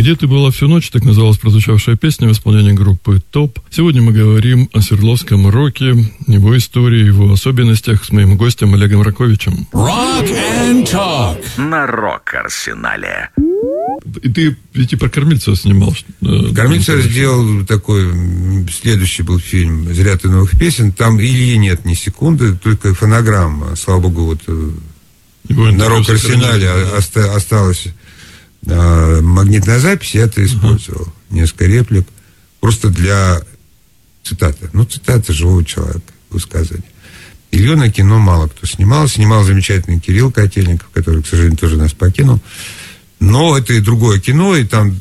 «Где ты была всю ночь», так называлась прозвучавшая песня в исполнении группы ТОП. Сегодня мы говорим о свердловском роке, его истории, его особенностях с моим гостем Олегом Раковичем. Rock and Talk на Рок-Арсенале. И ты ведь и про Кормильцева снимал. Кормильцев сделал такой, следующий был фильм «Зря ты новых песен». Там Ильи нет ни секунды, только фонограмма. Слава богу, вот на Рок-Арсенале осталась магнитная запись, я это использовал. Несколько реплик. Просто для цитаты. Цитаты живого человека, высказывания. Илью на кино мало кто снимал. Снимал замечательный Кирилл Котельников, который, к сожалению, тоже нас покинул. Но это и другое кино, и там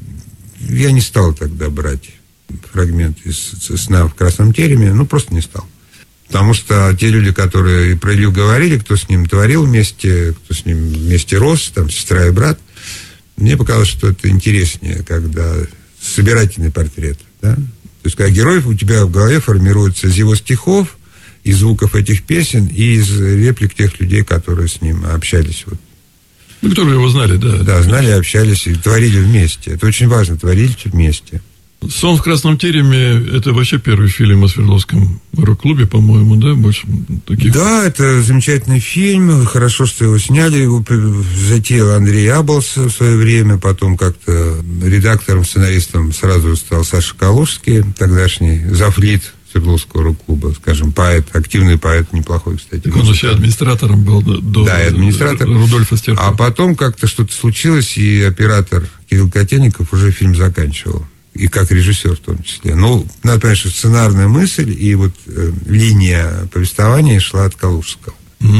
я не стал тогда брать фрагмент из «Сна в красном тереме», просто не стал. Потому что те люди, которые про Илью говорили, кто с ним творил вместе, кто с ним вместе рос, там, сестра и брат, мне показалось, что это интереснее, когда собирательный портрет, да? То есть, когда герой у тебя в голове формируется из его стихов, из звуков этих песен и из реплик тех людей, которые с ним общались. Которые его знали, да. Да, знали, общались и творили вместе. Это очень важно, творили вместе. «Сон в красном тереме» — это вообще первый фильм о Свердловском рок-клубе, по-моему, да? Больше таких... Да, это замечательный фильм. Хорошо, что его сняли. Его затеял Андрей Аболс в свое время. Потом как-то редактором, сценаристом сразу стал Саша Калужский, тогдашний завлит Свердловского рок-клуба, скажем, поэт, активный поэт, неплохой, кстати. Он еще администратором был до да, и администратор. Рудольфа Стерхова. А потом как-то что-то случилось, и оператор Кирилл Котельников уже фильм заканчивал. И как режиссер в том числе. Надо понять, что сценарная мысль и линия повествования шла от Калужского.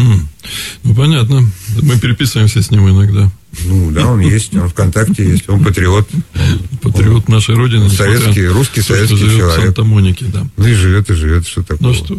Понятно. Мы переписываемся с ним иногда. Да, он есть, он ВКонтакте есть, он патриот. Патриот нашей Родины. Русский советский живет человек. В Санта-Монике, да. И живет, что такое. Что?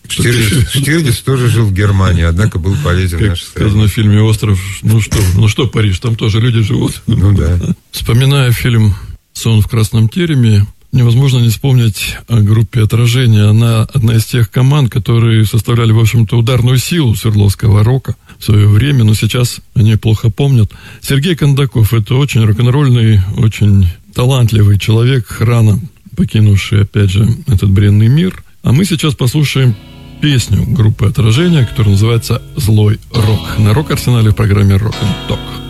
Штирлиц тоже жил в Германии, однако был полезен как нашей стране. сказано в фильме «Остров», что Париж, там тоже люди живут. Да. Вспоминая фильм «Сон в красном тереме», невозможно не вспомнить о группе «Отражение». Она одна из тех команд, которые составляли, в общем-то, ударную силу свердловского рока в свое время, но сейчас они плохо помнят. Сергей Кондаков – это очень рок-н-ролльный, очень талантливый человек, рано покинувший, опять же, этот бренный мир. А мы сейчас послушаем песню группы «Отражение», которая называется «Злой рок» на Рок-Арсенале в программе «Рок н Ток».